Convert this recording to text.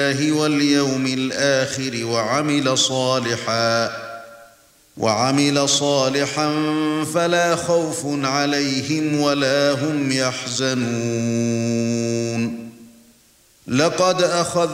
واليوم الآخر وعمل صالحا فلا خوف عليهم ولا هم يحزنون. لقد أخذ